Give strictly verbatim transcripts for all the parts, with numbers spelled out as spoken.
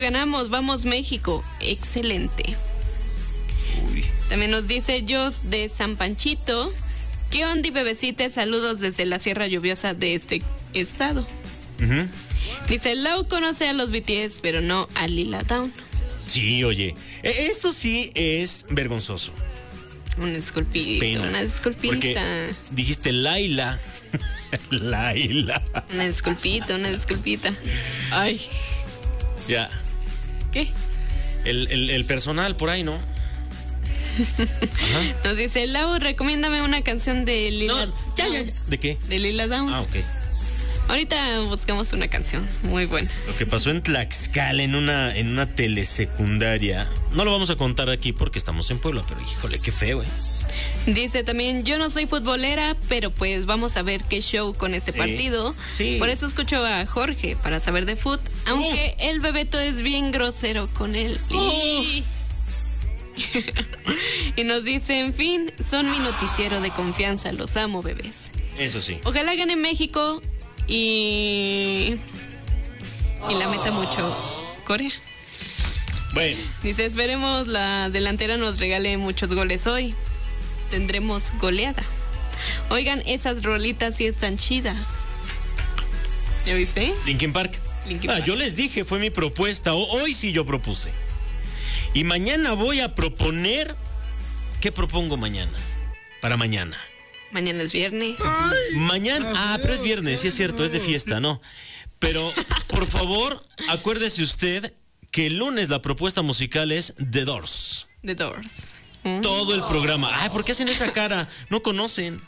Ganamos, vamos México. Excelente. Uy. También nos dice Jos de San Panchito. ¿Qué onda, bebecita? Saludos desde la Sierra Lluviosa de este estado. Uh-huh. Dice, Lau conoce a los B T S, pero no a Lila Downs. Sí, oye, esto sí es vergonzoso. Una disculpita, una disculpita. Porque dijiste Laila. Laila. Una disculpita, una disculpita. Ay. Ya. ¿Qué? El, el, el personal por ahí, ¿no? Ajá. Nos dice, Lau, recomiéndame una canción de Lila. No, ya, ya, ya. ¿De qué? De Lila Downs. Ah, ok. Ahorita buscamos una canción muy buena. Lo que pasó en Tlaxcala, en una, en una telesecundaria, no lo vamos a contar aquí porque estamos en Puebla, pero híjole, qué feo, eh. Dice también, yo no soy futbolera, pero pues vamos a ver qué show con este sí, partido. Sí. Por eso escucho a Jorge, para saber de fut, aunque uh. el Bebeto es bien grosero con él. Uh. Y... y nos dice, en fin, son mi noticiero de confianza, los amo, bebés. Eso sí. Ojalá gane México y... y la meta mucho Corea. Bueno. Dice, esperemos la delantera nos regale muchos goles hoy. Tendremos goleada. Oigan, esas rolitas sí están chidas. ¿Ya viste? Linkin Park. Linkin ah, Park. Yo les dije, fue mi propuesta. Hoy sí yo propuse. Y mañana voy a proponer. ¿Qué propongo mañana? Para mañana. Mañana es viernes. Ay, mañana. Ah, pero es viernes, sí es cierto, es de fiesta, ¿no? Pero, por favor, acuérdese usted que el lunes la propuesta musical es The Doors. The Doors. ¿Mm? Todo el programa. Ay, ¿por qué hacen esa cara? No conocen.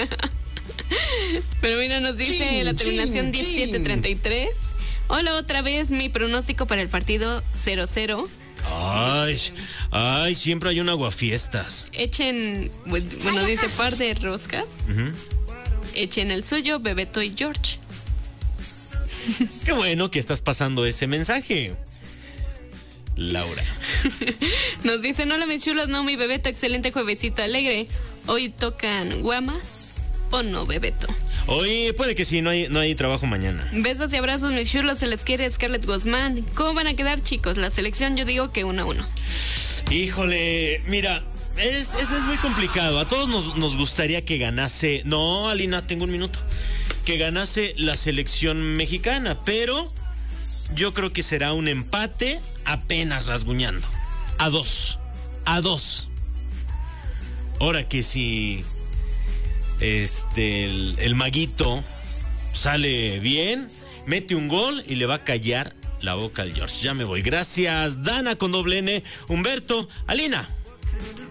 Pero mira, nos dice chin, la terminación chin, diecisiete treinta y tres. Hola, otra vez mi pronóstico para el partido cero cero. Ay, ay, siempre hay un aguafiestas. Echen, bueno, dice par de roscas. Uh-huh. Echen el suyo, Bebeto y George. Qué bueno que estás pasando ese mensaje, Laura. Nos dicen, hola mis chulas, no mi Bebeto, excelente juevesito alegre. Hoy tocan guamas o no, Bebeto. Hoy puede que sí, no hay, no hay trabajo mañana. Besos y abrazos mis chulos, se les quiere Scarlett Guzmán. ¿Cómo van a quedar, chicos? La selección yo digo que uno a uno. Híjole, mira, es, eso es muy complicado. A todos nos, nos gustaría que ganase, no, Alina, tengo un minuto, que ganase la selección mexicana, pero yo creo que será un empate apenas rasguñando. A dos. A dos. Ahora que si este el, el maguito sale bien, mete un gol y le va a callar la boca al George. Ya me voy. Gracias, Dana con doble N, Humberto, Alina.